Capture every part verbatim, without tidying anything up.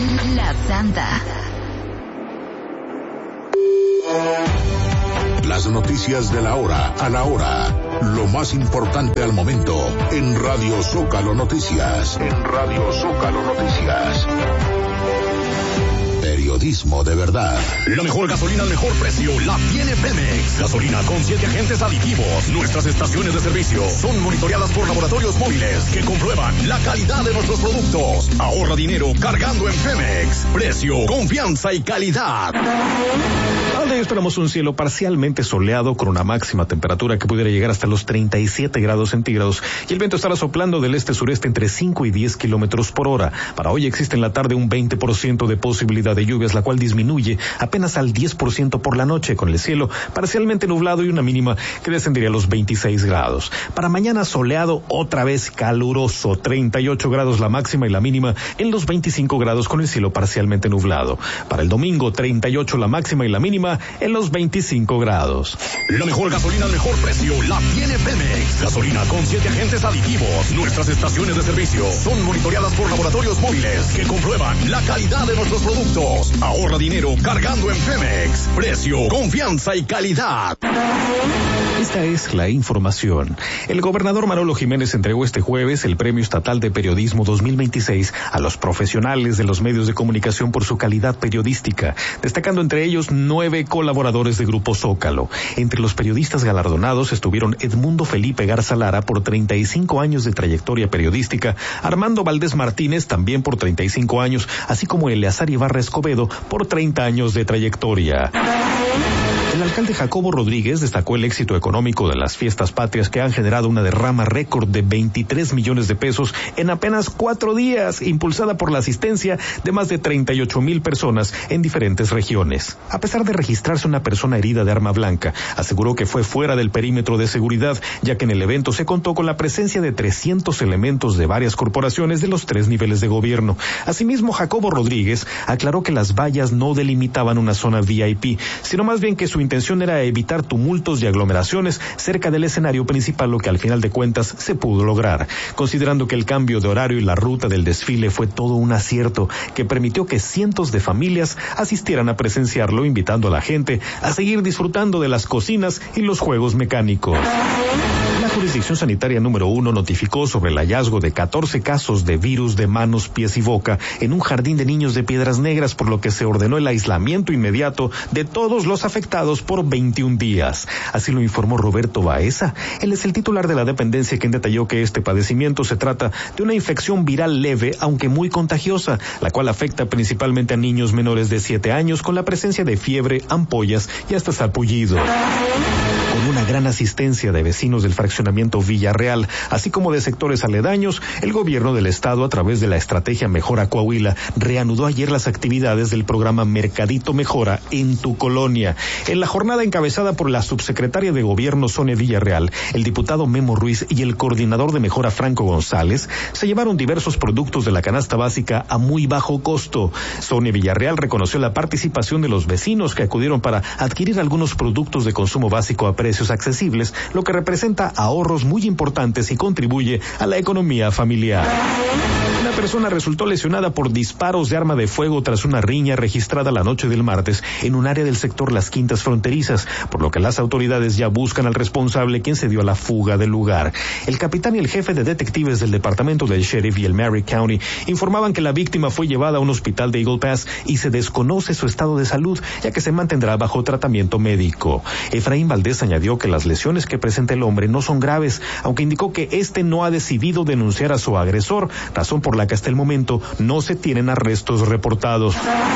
La Santa. Las noticias de la hora a la hora. Lo más importante al momento en Radio Zócalo Noticias. En Radio Zócalo Noticias. Periodismo de verdad. La mejor gasolina al mejor precio la tiene Pemex. Gasolina con siete agentes aditivos. Nuestras estaciones de servicio son monitoreadas por laboratorios móviles que comprueban la calidad de nuestros productos. Ahorra dinero cargando en Pemex. Precio, confianza y calidad. Ahora esperamos un cielo parcialmente soleado con una máxima temperatura que pudiera llegar hasta los treinta y siete grados centígrados y el viento estará soplando del este-sureste entre cinco y diez kilómetros por hora. Para hoy existe en la tarde un veinte por ciento de posibilidad de lluvias, la cual disminuye apenas al diez por ciento por la noche, con el cielo parcialmente nublado y una mínima que descendería a los veintiséis grados. Para mañana soleado, otra vez caluroso, treinta y ocho grados la máxima y la mínima en los veinticinco grados con el cielo parcialmente nublado. Para el domingo, treinta y ocho la máxima y la mínima en los veinticinco grados. La mejor gasolina al mejor precio la tiene Pemex. Gasolina con siete agentes aditivos. Nuestras estaciones de servicio son monitoreadas por laboratorios móviles que comprueban la calidad de nuestros productos. Ahorra dinero cargando en Pemex. Precio, confianza y calidad. Esta es la información. El gobernador Manolo Jiménez entregó este jueves el Premio Estatal de Periodismo dos mil veintiséis a los profesionales de los medios de comunicación por su calidad periodística, destacando entre ellos nueve colaboradores de Grupo Zócalo. Entre los periodistas galardonados estuvieron Edmundo Felipe Garza Lara por treinta y cinco años de trayectoria periodística, Armando Valdés Martínez también por treinta y cinco años, así como Eleazar Ibarra Escobedo por treinta años de trayectoria. El alcalde Jacobo Rodríguez destacó el éxito económico de las fiestas patrias que han generado una derrama récord de veintitrés millones de pesos en apenas cuatro días, impulsada por la asistencia de más de treinta y ocho mil personas en diferentes regiones. A pesar de registrarse una persona herida de arma blanca, aseguró que fue fuera del perímetro de seguridad, ya que en el evento se contó con la presencia de trescientos elementos de varias corporaciones de los tres niveles de gobierno. Asimismo, Jacobo Rodríguez aclaró que las vallas no delimitaban una zona V I P, sino más bien que su intención era evitar tumultos y aglomeraciones cerca del escenario principal, lo que al final de cuentas se pudo lograr, considerando que el cambio de horario y la ruta del desfile fue todo un acierto que permitió que cientos de familias asistieran a presenciarlo, invitando a la gente a seguir disfrutando de las cocinas y los juegos mecánicos. La Jurisdicción Sanitaria número uno notificó sobre el hallazgo de catorce casos de virus de manos, pies y boca en un jardín de niños de Piedras Negras, por lo que se ordenó el aislamiento inmediato de todos los afectados por veintiún días. Así lo informó Roberto Baeza. Él es el titular de la dependencia, quien detalló que este padecimiento se trata de una infección viral leve, aunque muy contagiosa, la cual afecta principalmente a niños menores de siete años con la presencia de fiebre, ampollas y hasta sarpullido. Con una gran asistencia de vecinos del fraccionamiento Villarreal, así como de sectores aledaños, el gobierno del estado, a través de la estrategia Mejora Coahuila, reanudó ayer las actividades del programa Mercadito Mejora en tu colonia. En la jornada encabezada por la subsecretaria de Gobierno Sonia Villarreal, el diputado Memo Ruiz y el coordinador de Mejora Franco González, se llevaron diversos productos de la canasta básica a muy bajo costo. Sonia Villarreal reconoció la participación de los vecinos que acudieron para adquirir algunos productos de consumo básico a precios accesibles, lo que representa ahorros muy importantes y contribuye a la economía familiar. Una persona resultó lesionada por disparos de arma de fuego tras una riña registrada la noche del martes en un área del sector Las Quintas Fronterizas, por lo que las autoridades ya buscan al responsable, quien se dio a la fuga del lugar. El capitán y el jefe de detectives del departamento del sheriff y el Mary County informaban que la víctima fue llevada a un hospital de Eagle Pass y se desconoce su estado de salud, ya que se mantendrá bajo tratamiento médico. Efraín Valdés añadió que las lesiones que presenta el hombre no son graves, aunque indicó que este no ha decidido denunciar a su agresor, razón por la que hasta el momento no se tienen arrestos reportados.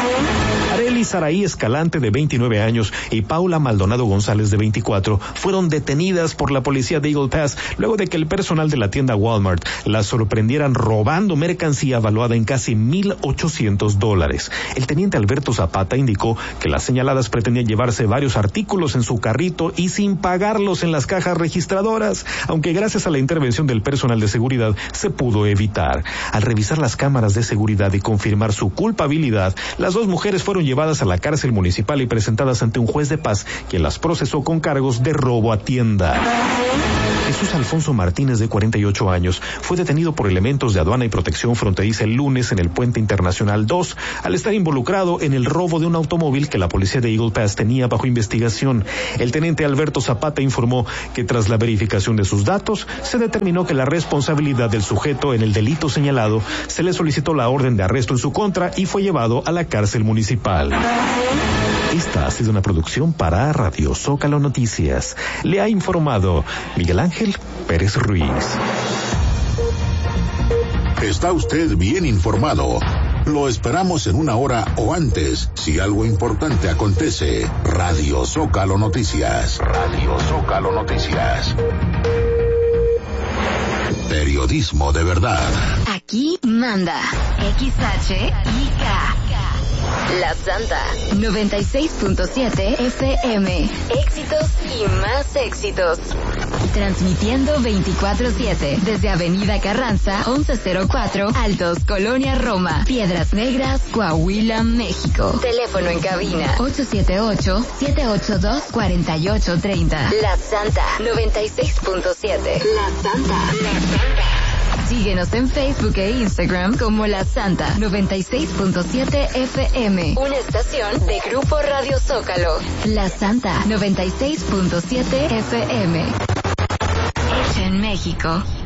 Arely Saraí Escalante, de veintinueve años, y Paula Maldonado González, de veinticuatro, fueron detenidas por la policía de Eagle Pass luego de que el personal de la tienda Walmart las sorprendieran robando mercancía valuada en casi mil ochocientos dólares. El teniente Alberto Zapata indicó que las señaladas pretendían llevarse varios artículos en su carrito y sin pagarlos en las cajas registradoras, aunque gracias a la intervención del personal de seguridad se pudo evitar. Al revisar las cámaras de seguridad y confirmar su culpabilidad, las dos mujeres fueron llevadas a la cárcel municipal y presentadas ante un juez de paz, quien las procesó con cargos de robo a tienda. Jesús Alfonso Martínez, de cuarenta y ocho años, fue detenido por elementos de aduana y protección fronteriza el lunes en el Puente Internacional dos, al estar involucrado en el robo de un automóvil que la policía de Eagle Pass tenía bajo investigación. El teniente Alberto Zapata informó que tras la verificación de sus datos, se determinó que la responsabilidad del sujeto en el delito señalado, se le solicitó la orden de arresto en su contra y fue llevado a la cárcel municipal. Esta ha sido una producción para Radio Zócalo Noticias. Le ha informado Miguel Ángel Pérez Ruiz. Está usted bien informado. Lo esperamos en una hora o antes, si algo importante acontece. Radio Zócalo Noticias. Radio Zócalo Noticias. Periodismo de verdad. Aquí manda X H I K. La Santa noventa y seis punto siete F M. Éxitos y más éxitos. Transmitiendo veinticuatro siete desde Avenida Carranza once cero cuatro, Altos, Colonia Roma, Piedras Negras, Coahuila, México. Teléfono en cabina ocho siete ocho, siete ocho dos, cuatro ocho tres cero. La Santa noventa y seis punto siete. La Santa. La Santa. Síguenos en Facebook e Instagram como La Santa noventa y seis punto siete F M. Una estación de Grupo Radio Zócalo. La Santa noventa y seis punto siete F M. Hecho en México.